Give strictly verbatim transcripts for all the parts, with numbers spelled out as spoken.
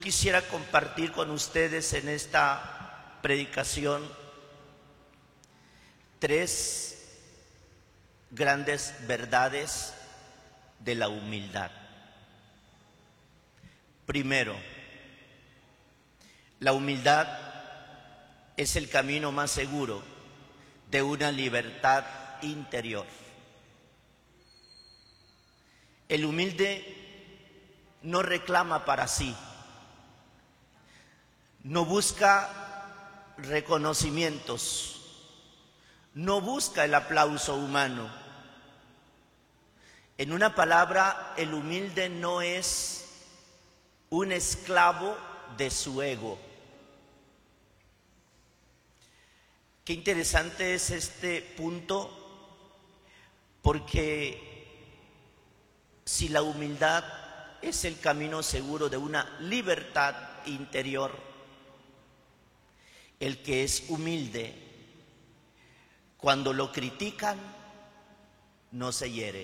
Quisiera compartir con ustedes en esta predicación tres grandes verdades de la humildad. Primero, la humildad es el camino más seguro de una libertad interior. El humilde no reclama para sí, no busca reconocimientos, no busca el aplauso humano. En una palabra, el humilde no es un esclavo de su ego. Qué interesante es este punto, porque si la humildad es el camino seguro de una libertad interior, el que es humilde, cuando lo critican, no se hiere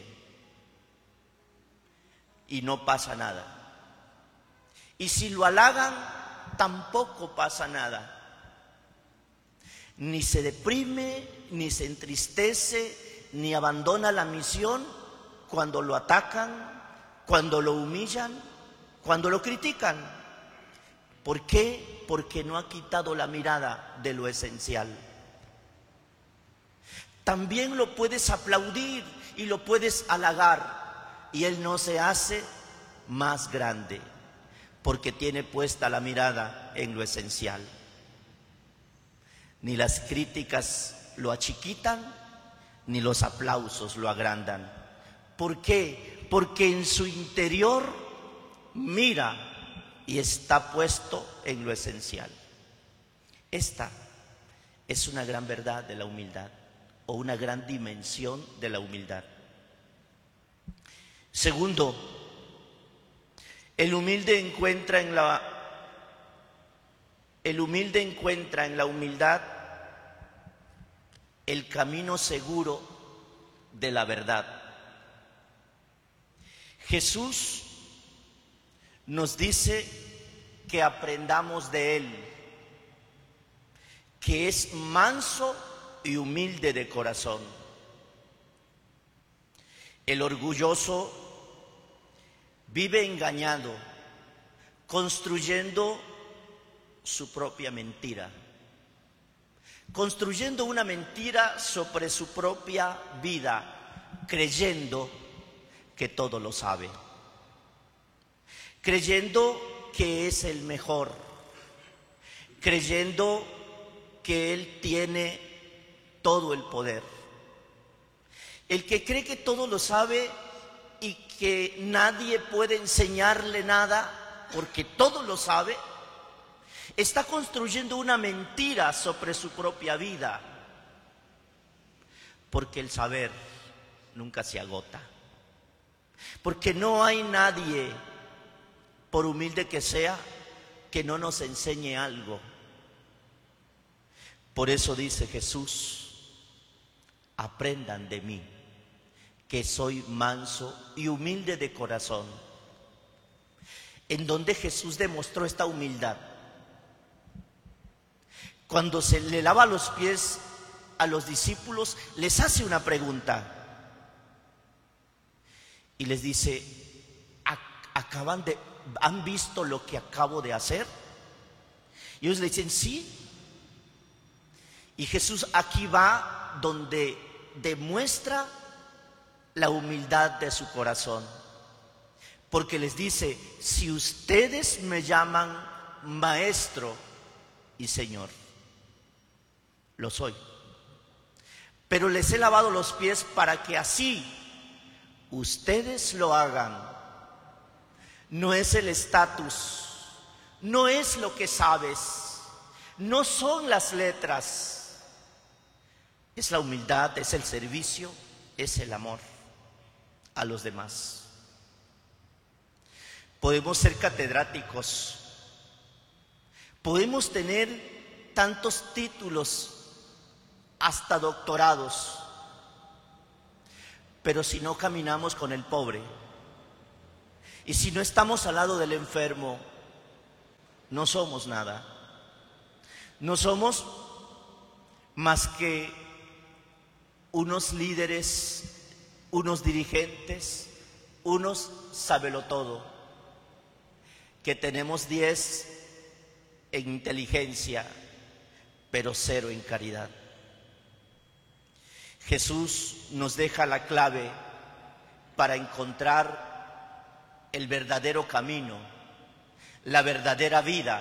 y no pasa nada. Y si lo halagan, tampoco pasa nada. Ni se deprime, ni se entristece, ni abandona la misión cuando lo atacan, cuando lo humillan, cuando lo critican. ¿Por qué? Porque no ha quitado la mirada de lo esencial. También lo puedes aplaudir y lo puedes halagar, y él no se hace más grande, porque tiene puesta la mirada en lo esencial. Ni las críticas lo achiquitan, ni los aplausos lo agrandan. ¿Por qué? Porque en su interior mira y está puesto en lo esencial. Esta es una gran verdad de la humildad, o una gran dimensión de la humildad. Segundo, el humilde encuentra en la el humilde encuentra en la humildad el camino seguro de la verdad. Jesús nos dice que aprendamos de Él, que es manso y humilde de corazón. El orgulloso vive engañado, construyendo su propia mentira, construyendo una mentira sobre su propia vida, creyendo que todo lo sabe, creyendo que es el mejor, creyendo que él tiene todo el poder. El que cree que todo lo sabe y que nadie puede enseñarle nada porque todo lo sabe, está construyendo una mentira sobre su propia vida, porque el saber nunca se agota, porque no hay nadie, por humilde que sea, que no nos enseñe algo. Por eso dice Jesús: aprendan de mí, que soy manso y humilde de corazón. En donde Jesús demostró esta humildad, cuando se le lava los pies a los discípulos, les hace una pregunta y les dice: acaban de ¿han visto lo que acabo de hacer? Y ellos le dicen: sí. Y Jesús aquí va donde demuestra la humildad de su corazón, porque les dice: si ustedes me llaman maestro y señor, lo soy, pero les he lavado los pies para que así ustedes lo hagan. No es el estatus, no es lo que sabes, no son las letras, es la humildad, es el servicio, es el amor a los demás. Podemos ser catedráticos, podemos tener tantos títulos, hasta doctorados, pero si no caminamos con el pobre, y si no estamos al lado del enfermo, no somos nada. No somos más que unos líderes, unos dirigentes, unos sabelotodo, que tenemos diez en inteligencia, pero cero en caridad. Jesús nos deja la clave para encontrar el verdadero camino, la verdadera vida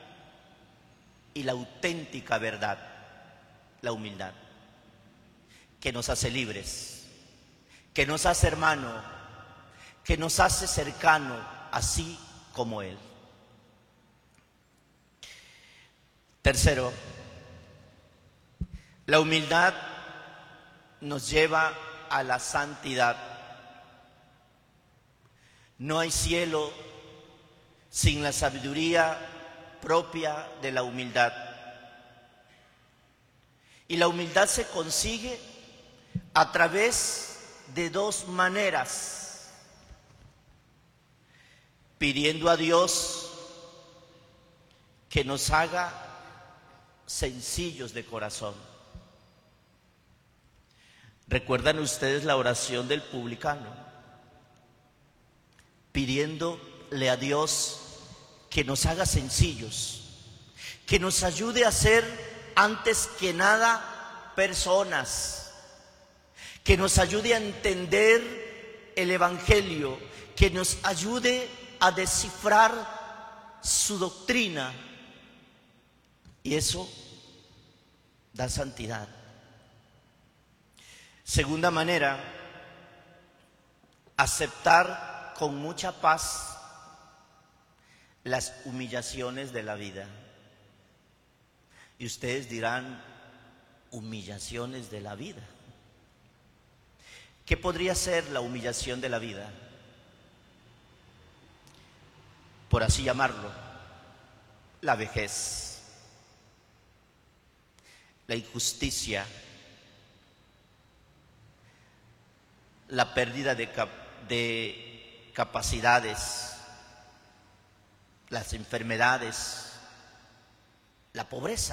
y la auténtica verdad, la humildad, que nos hace libres, que nos hace hermano, que nos hace cercano, así como Él. Tercero, la humildad nos lleva a la santidad. No hay cielo sin la sabiduría propia de la humildad. Y la humildad se consigue a través de dos maneras: pidiendo a Dios que nos haga sencillos de corazón. ¿Recuerdan ustedes la oración del publicano? Pidiéndole a Dios que nos haga sencillos, que nos ayude a ser antes que nada personas, que nos ayude a entender el Evangelio, que nos ayude a descifrar su doctrina. Y eso da santidad. Segunda manera, aceptar con mucha paz las humillaciones de la vida. Y ustedes dirán, humillaciones de la vida. ¿Qué podría ser la humillación de la vida? Por así llamarlo, la vejez, la injusticia, la pérdida de, cap de capacidades, las enfermedades, la pobreza.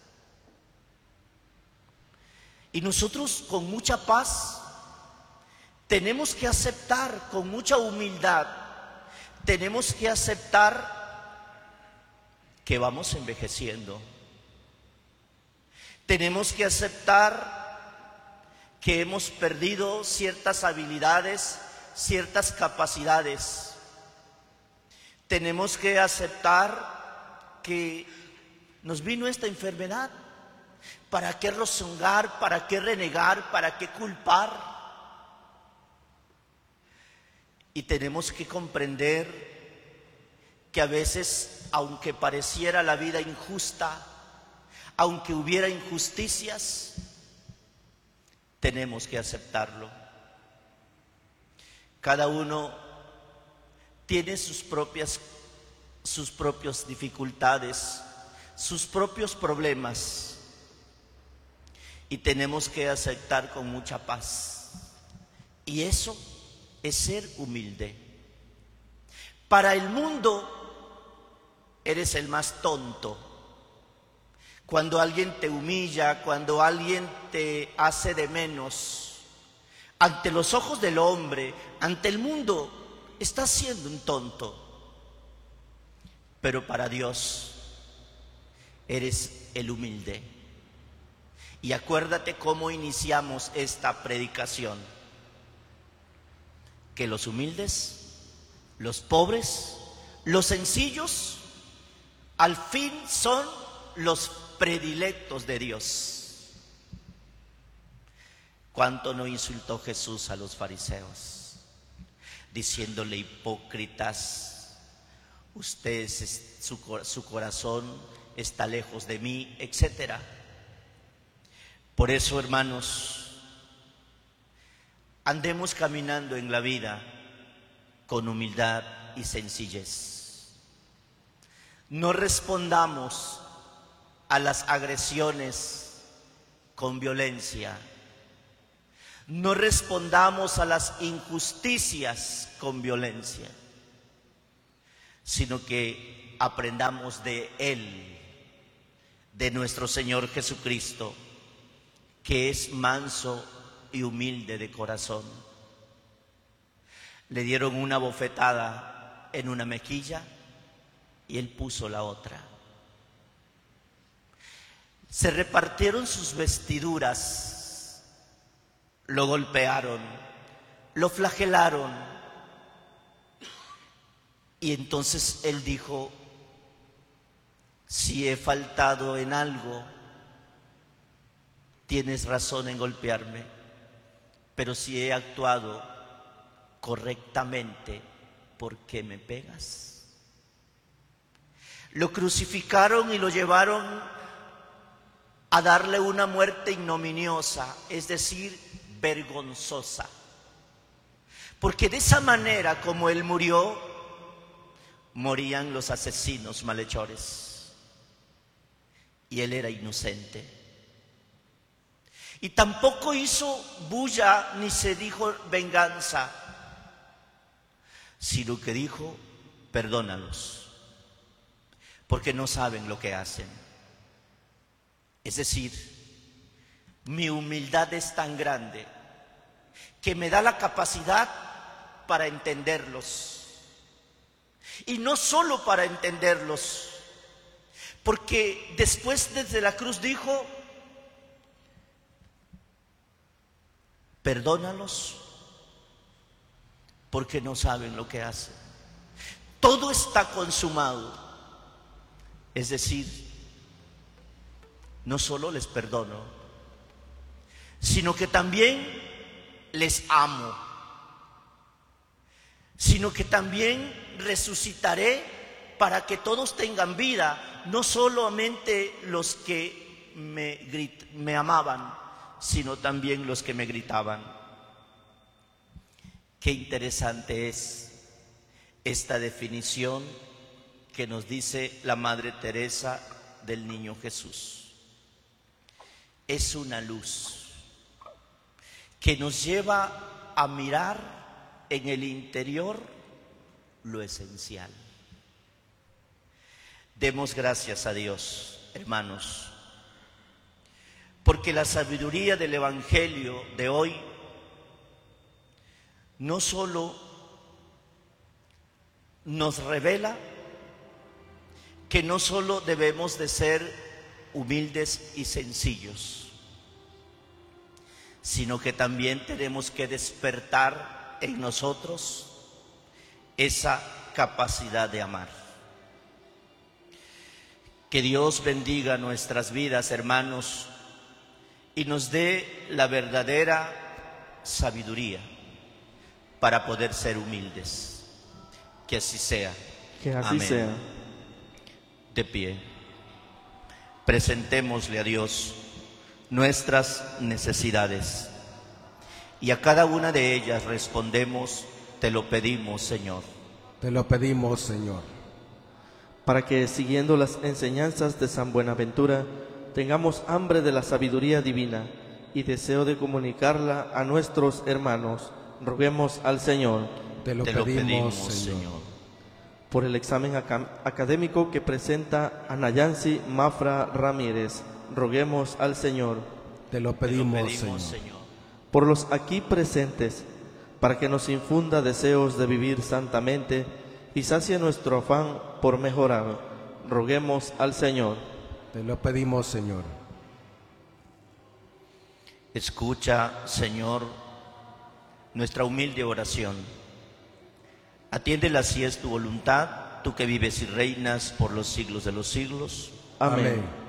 Y nosotros con mucha paz tenemos que aceptar, con mucha humildad, tenemos que aceptar que vamos envejeciendo. Tenemos que aceptar que hemos perdido ciertas habilidades, ciertas capacidades. Tenemos que aceptar que nos vino esta enfermedad. ¿Para qué rezongar? ¿Para qué renegar? ¿Para qué culpar? Y tenemos que comprender que a veces, aunque pareciera la vida injusta, aunque hubiera injusticias, tenemos que aceptarlo. Cada uno tiene sus propias, sus propias dificultades, sus propios problemas, y tenemos que aceptar con mucha paz. Y eso es ser humilde. Para el mundo eres el más tonto. Cuando alguien te humilla, cuando alguien te hace de menos, ante los ojos del hombre, ante el mundo, estás siendo un tonto. Pero para Dios eres el humilde. Y acuérdate cómo iniciamos esta predicación: que los humildes, los pobres, los sencillos, al fin son los predilectos de Dios. ¿Cuánto no insultó Jesús a los fariseos, diciéndole: hipócritas, ustedes, su, su corazón está lejos de mí, etcétera? Por eso, hermanos, andemos caminando en la vida con humildad y sencillez. No respondamos a las agresiones con violencia. No respondamos a las injusticias con violencia, sino que aprendamos de Él, de nuestro Señor Jesucristo, que es manso y humilde de corazón. Le dieron una bofetada en una mejilla y Él puso la otra. Se repartieron sus vestiduras, lo golpearon, lo flagelaron. Y entonces Él dijo: si he faltado en algo, tienes razón en golpearme, pero si he actuado correctamente, ¿por qué me pegas? Lo crucificaron y lo llevaron a darle una muerte ignominiosa, es decir, vergonzosa. Porque de esa manera como Él murió, morían los asesinos malhechores. Y Él era inocente. Y tampoco hizo bulla ni se dijo venganza, sino que dijo: perdónalos, porque no saben lo que hacen. Es decir, mi humildad es tan grande que me da la capacidad para entenderlos. Y no solo para entenderlos, porque después desde la cruz dijo: perdónalos, porque no saben lo que hacen. Todo está consumado. Es decir, no solo les perdono, sino que también les amo, sino que también resucitaré para que todos tengan vida, no solamente los que me, grit- me amaban, sino también los que me gritaban. Qué interesante es esta definición que nos dice la Madre Teresa del Niño Jesús. Es una luz que nos lleva a mirar en el interior lo esencial. Demos gracias a Dios, hermanos, porque la sabiduría del Evangelio de hoy no solo nos revela que no solo debemos de ser humildes y sencillos, sino que también tenemos que despertar en nosotros esa capacidad de amar. Que Dios bendiga nuestras vidas, hermanos, y nos dé la verdadera sabiduría para poder ser humildes. Que así sea. Que así Amén. sea. De pie. Presentémosle a Dios nuestras necesidades y a cada una de ellas respondemos: te lo pedimos, Señor. Te lo pedimos, Señor. Para que, siguiendo las enseñanzas de San Buenaventura, tengamos hambre de la sabiduría divina y deseo de comunicarla a nuestros hermanos, roguemos al Señor. Te lo Te lo pedimos, pedimos, Señor. Señor. Por el examen acá- académico que presenta Ana Yancy Mafra Ramírez, roguemos al Señor. Te lo Te lo pedimos, pedimos, Señor. Señor. Por los aquí presentes, para que nos infunda deseos de vivir santamente y sacie nuestro afán por mejorar, roguemos al Señor. Te lo pedimos, Señor. Escucha, Señor, nuestra humilde oración. Atiéndela si es tu voluntad, tú que vives y reinas por los siglos de los siglos. Amén. Amén.